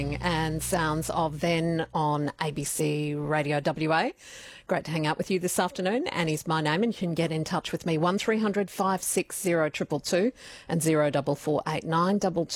And sounds of then on ABC Radio WA. Great to hang out with you this afternoon. Annie's my name, and you can get in touch with me 1300 560 222 and 0448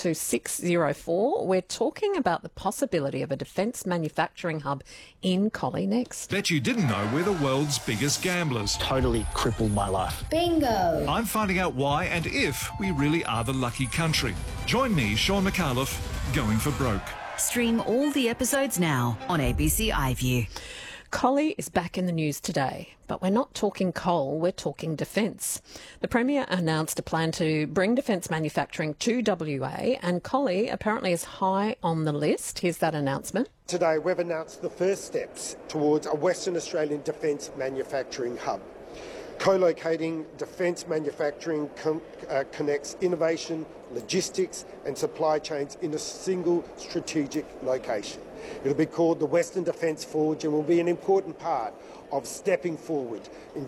22604. We're talking about the possibility of a defence manufacturing hub in Collie next. Bet you didn't know we're the world's biggest gamblers. Totally crippled my life. Bingo! I'm finding out why and if we really are the lucky country. Join me, Sean McAuliffe, going for broke. Stream all the episodes now on ABC iView. Collie is back in the news today, but we're not talking coal, we're talking defence. The Premier announced a plan to bring defence manufacturing to WA, and Collie apparently is high on the list. Here's that announcement. Today we've announced the first steps towards a Western Australian defence manufacturing hub. Co-locating defence manufacturing connects innovation, logistics and supply chains in a single strategic location. It'll be called the Western Defence Forge and will be an important part of stepping forward,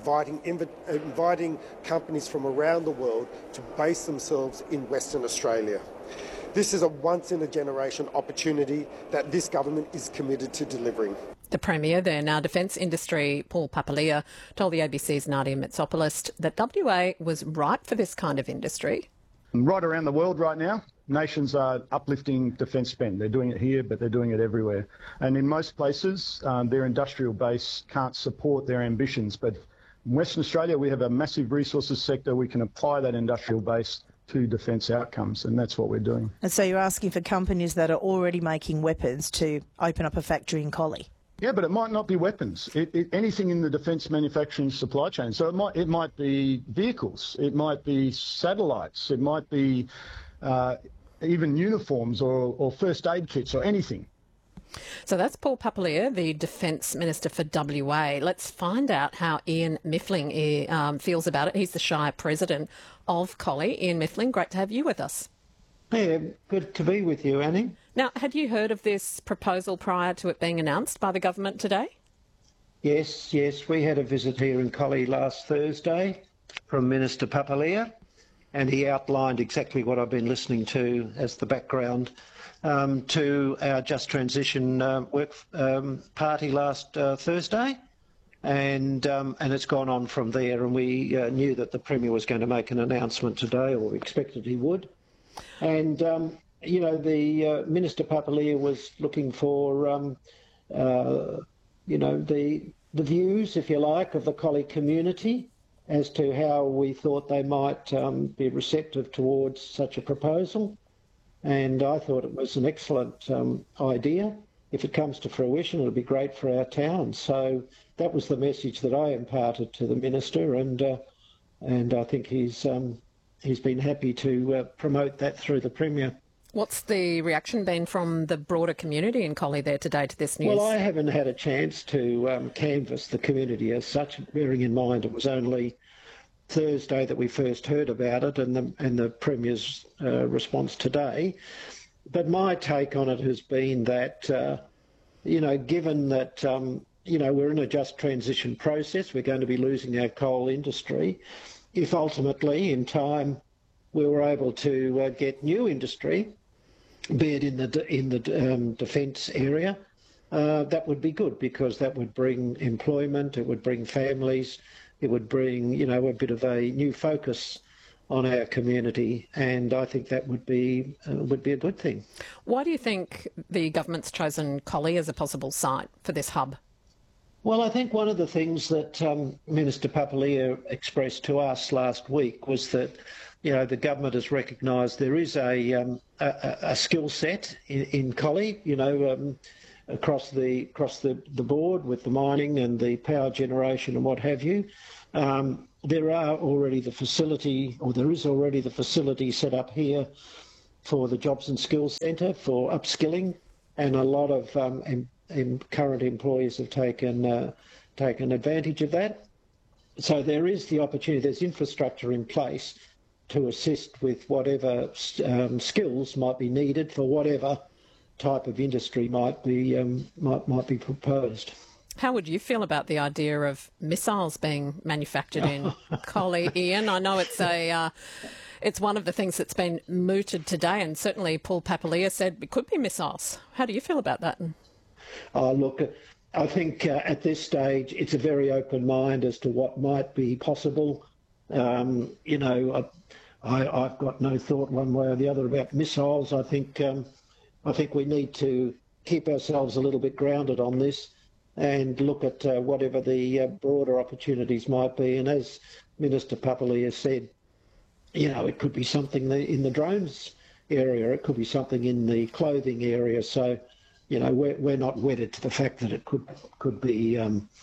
inviting companies from around the world to base themselves in Western Australia. This is a once-in-a-generation opportunity that this government is committed to delivering. The Premier there, now Defence Industry, Paul Papalia, told the ABC's Nadia Mitsopoulos that WA was ripe for this kind of industry. Right around the world right now, nations are uplifting defence spend. They're doing it here, but they're doing it everywhere. And in most places, their industrial base can't support their ambitions. But in Western Australia, we have a massive resources sector. We can apply that industrial base to defence outcomes, and that's what we're doing. And so you're asking for companies that are already making weapons to open up a factory in Collie? Yeah, but it might not be weapons. Anything in the defence manufacturing supply chain. So it might be vehicles, it might be satellites, it might be even uniforms or first aid kits or anything. So that's Paul Papalia, the Defence Minister for WA. Let's find out how Ian Miffling feels about it. He's the Shire President of Collie. Ian Miffling, great to have you with us. Yeah, good to be with you, Annie. Now, had you heard of this proposal prior to it being announced by the government today? Yes, we had a visit here in Collie last Thursday from Minister Papalia, and he outlined exactly what I've been listening to as the background to our Just Transition work party last Thursday, and it's gone on from there, and we knew that the Premier was going to make an announcement today, or we expected he would. And, the Minister Papalia was looking for, the views, if you like, of the Collie community as to how we thought they might be receptive towards such a proposal. And I thought it was an excellent idea. If it comes to fruition, it'll be great for our town. So that was the message that I imparted to the Minister, and I think he's been happy to promote that through the Premier. What's the reaction been from the broader community in Collie there today to this news? Well, I haven't had a chance to canvass the community as such, bearing in mind it was only Thursday that we first heard about it, and the Premier's response today. But my take on it has been that, given that, we're in a just transition process, we're going to be losing our coal industry. If ultimately, in time, we were able to get new industry, be it in the defence area, that would be good, because that would bring employment, it would bring families, it would bring, a bit of a new focus on our community, and I think that would be a good thing. Why do you think the government's chosen Collie as a possible site for this hub? Well, I think one of the things that Minister Papalia expressed to us last week was that, the government has recognised there is a skill set in Collie, across the board with the mining and the power generation and what have you. There is already the facility set up here for the Jobs and Skills Centre for upskilling, and a lot of current employees have taken advantage of that. So there is the opportunity, there's infrastructure in place to assist with whatever skills might be needed for whatever type of industry might be proposed. How would you feel about the idea of missiles being manufactured in Collie, Ian? I know it's It's one of the things that's been mooted today, and certainly Paul Papalia said it could be missiles. How do you feel about that? Oh, look, I think at this stage it's a very open mind as to what might be possible. You know, I've got no thought one way or the other about missiles. I think we need to keep ourselves a little bit grounded on this and look at whatever the broader opportunities might be. And as Minister Papalia said, you know, it could be something in the drones area, it could be something in the clothing area. So, you know, we're not wedded to the fact that it could be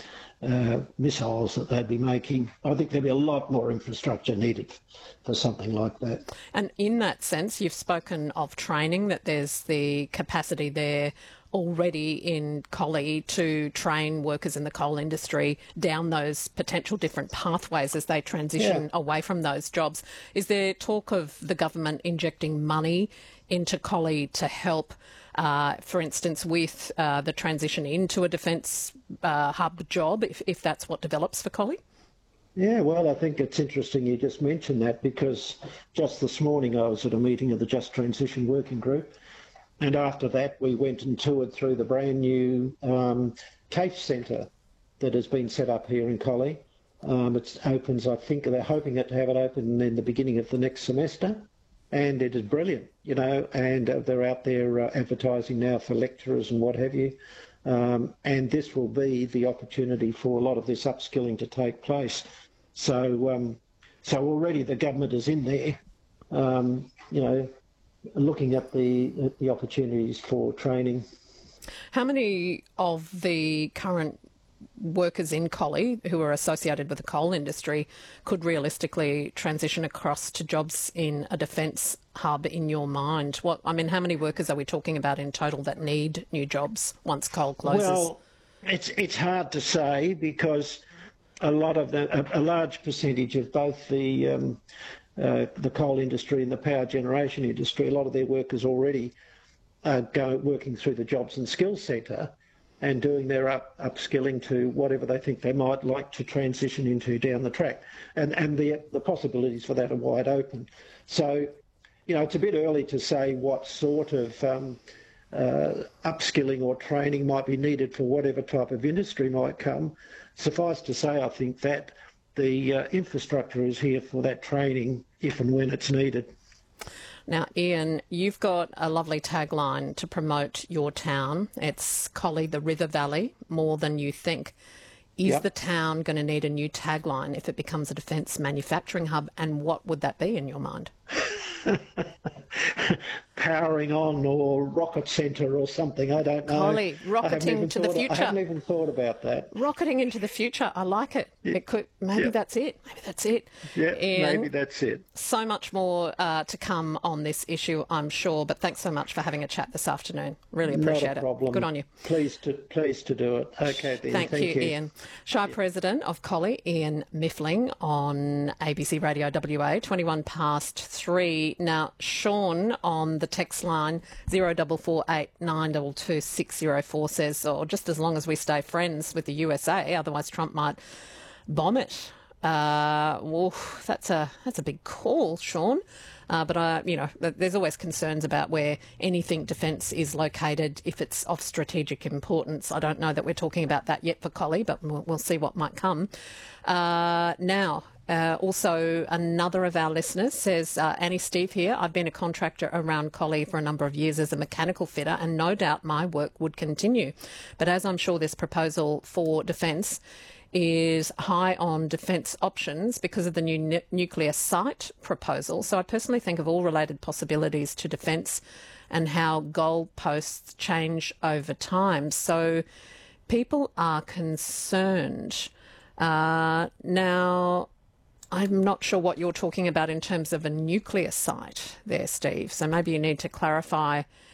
missiles that they'd be making. I think there'd be a lot more infrastructure needed for something like that. And in that sense, you've spoken of training, that there's the capacity there already in Collie to train workers in the coal industry down those potential different pathways as they transition away from those jobs. Is there talk of the government injecting money into Collie to help, for instance, with the transition into a defence hub job, if that's what develops for Collie? Yeah, well, I think it's interesting you just mentioned that, because just this morning I was at a meeting of the Just Transition Working Group, and after that we went and toured through the brand new CAFE Centre that has been set up here in Collie. It opens, I think they're hoping to have it open in the beginning of the next semester, and it is brilliant, you know, and they're out there advertising now for lecturers and what have you. And this will be the opportunity for a lot of this upskilling to take place. So already the government is in there, you know, looking at the opportunities for training. How many of the current workers in Collie who are associated with the coal industry could realistically transition across to jobs in a defence hub in your mind? How many workers are we talking about in total that need new jobs once coal closes? Well, it's hard to say, because a large percentage of both the coal industry and the power generation industry, a lot of their workers already working through the Jobs and Skills Centre and doing their upskilling to whatever they think they might like to transition into down the track. And the possibilities for that are wide open. So, you know, it's a bit early to say what sort of upskilling or training might be needed for whatever type of industry might come. Suffice to say, I think that the infrastructure is here for that training if and when it's needed. Now, Ian, you've got a lovely tagline to promote your town. It's Collie, the River Valley, more than you think. Is the town going to need a new tagline if it becomes a defence manufacturing hub, and what would that be in your mind? Powering on, or rocket centre or something, I don't know. Collie, rocketing to the future. I haven't even thought about that. Rocketing into the future, I like it. It could, maybe that's it. Maybe that's it. Yeah, Ian, maybe that's it. So much more to come on this issue, I'm sure, but thanks so much for having a chat this afternoon. Really appreciate Not a problem. it. Good on you. Pleased to do it. Okay, then. Thank you, Ian. Shire President of Collie, Ian Miffling, on ABC Radio WA, 3. Now, Sean on the text line 0448 922 604 says, just as long as we stay friends with the USA, otherwise Trump might bomb it. That's a big call, Sean. But there's always concerns about where anything defence is located if it's of strategic importance. I don't know that we're talking about that yet for Collie, but we'll see what might come. Also, another of our listeners says, Annie Steve here, I've been a contractor around Collie for a number of years as a mechanical fitter, and no doubt my work would continue. But as I'm sure this proposal for defence is high on defence options because of the new nuclear site proposal. So I personally think of all related possibilities to defence and how goalposts change over time. So people are concerned. Now, I'm not sure what you're talking about in terms of a nuclear site there, Steve. So maybe you need to clarify